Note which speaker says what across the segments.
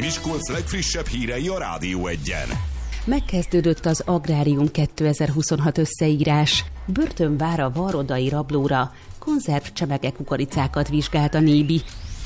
Speaker 1: Miskolc legfrissebb hírei a Rádió Egyen.
Speaker 2: Megkezdődött az Agrárium 2026 összeírás. Börtön vár a varrodai rablóra. Konzerv csemege kukoricákat vizsgált a Nébi.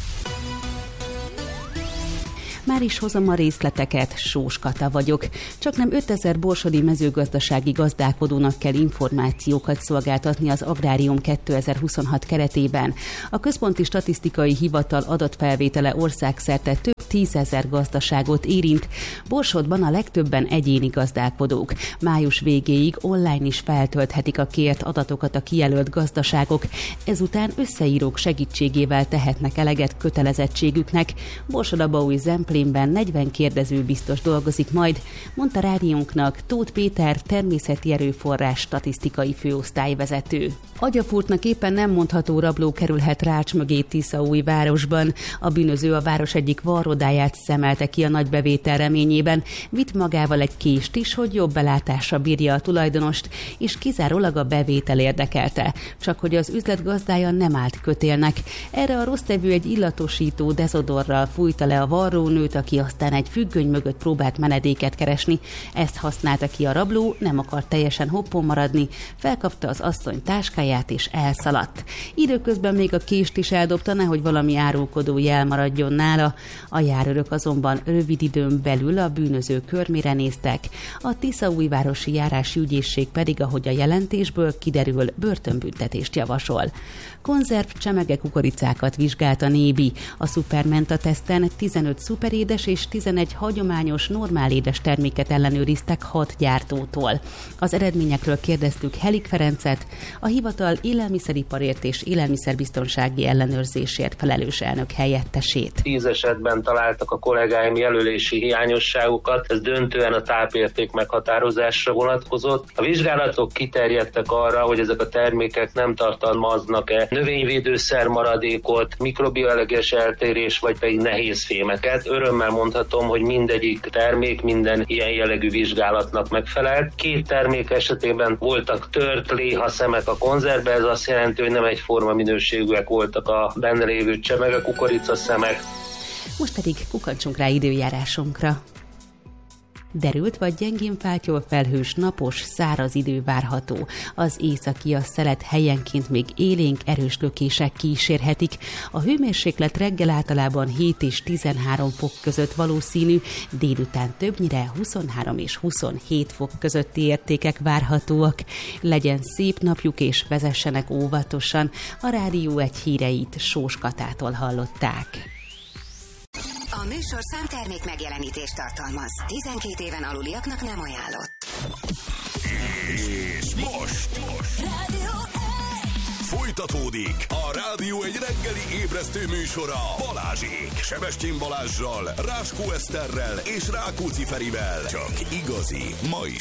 Speaker 2: Már is hozom a részleteket, Sós Kata vagyok. Csaknem 5000 borsodi mezőgazdasági gazdálkodónak kell információkat szolgáltatni az Agrárium 2026 keretében. A Központi Statisztikai Hivatal adatfelvétele országszerte több 10 000 gazdaságot érint. Borsodban a legtöbben egyéni gazdálkodók. Május végéig online is feltölthetik a kért adatokat a kijelölt gazdaságok. Ezután összeírók segítségével tehetnek eleget kötelezettségüknek. Borsod-Abaúj-Zemplén 40 kérdező biztos dolgozik majd, mondta rádiónknak Tóth Péter, természeti erőforrás statisztikai főosztályvezető. Agyafúrtnak éppen nem mondható rabló kerülhet rács mögé Tiszaújvárosban. A bűnöző a város egyik varrodáját szemelte ki a nagy bevétel reményében, vitt magával egy kést is, hogy jobb belátásra bírja a tulajdonost, és kizárólag a bevétel érdekelte, csak hogy az üzlet gazdája nem állt kötélnek. Erre a rossztevő egy illatosító dezodorral fújta le a varrónőt, aki aztán egy függöny mögött próbált menedéket keresni. Ezt használta ki a rabló, nem akart teljesen hoppon maradni, felkapta az asszony táskáját és elszaladt. Időközben még a kést is eldobta, nehogy valami árulkodó jel maradjon nála. A járőrök azonban rövid időn belül a bűnöző körmére néztek. A Tiszaújvárosi járási ügyészség pedig, ahogy a jelentésből kiderül, börtönbüntetést javasol. Konzerv csemege kukoricákat vizsgált a Nébi. A Supermenta teszten 15 szuperédes és 11 hagyományos normálédes terméket ellenőriztek 6 gyártótól. Az eredményekről kérdeztük Helik Ferencet, a hivatal élelmiszeriparért és élelmiszerbiztonsági ellenőrzésért felelős elnök helyettesét.
Speaker 3: 10 esetben találtak a kollégáim jelölési hiányosságokat, ez döntően a tápérték meghatározásra vonatkozott. A vizsgálatok kiterjedtek arra, hogy ezek a termékek nem tartalmaznak-e növényvédőszer maradékot, mikrobiológiás eltérés, vagy pedig nehéz fémeket. Örömmel mondhatom, hogy mindegyik termék minden ilyen jellegű vizsgálatnak megfelelt. 2 termék esetében voltak tört léhaszemek a konzervbe, ez azt jelenti, hogy nem egyforma minőségűek voltak a benne lévő csemege kukoricaszemek.
Speaker 2: Most pedig kukancsunk rá időjárásunkra. Derült vagy gyengén fátyol felhős, napos, száraz idő várható. Az északi a szelet helyenként még élénk, erős lökések kísérhetik. A hőmérséklet reggel általában 7 és 13 fok között valószínű, délután többnyire 23 és 27 fok közötti értékek várhatóak. Legyen szép napjuk és vezessenek óvatosan. A Rádió Egy híreit Sós Katától hallották.
Speaker 4: A műsorszám termék megjelenítést tartalmaz. 12 éven aluliaknak nem ajánlott.
Speaker 1: És most
Speaker 4: Rádió
Speaker 1: folytatódik a Rádió Egy reggeli ébresztő műsora Balázsék. Sebestyén Balázssal, Ráskó Eszterrel és Rákóczi Ferivel. Csak igazi, ma is